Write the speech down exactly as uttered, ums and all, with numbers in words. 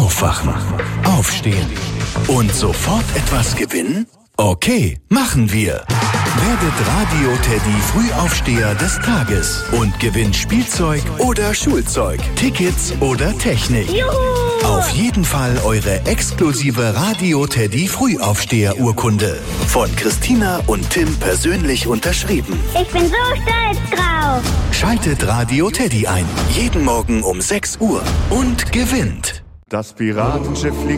Aufwachen, aufstehen und sofort etwas gewinnen? Okay, machen wir. Werdet Radio Teddy Frühaufsteher des Tages und gewinnt Spielzeug oder Schulzeug, Tickets oder Technik. Juhu! Auf jeden Fall eure exklusive Radio Teddy Frühaufsteher-Urkunde. Von Christina und Tim persönlich unterschrieben. Ich bin so stolz drauf. Schaltet Radio Teddy ein. Jeden Morgen um sechs Uhr und gewinnt. Das Piratenschiff fliegt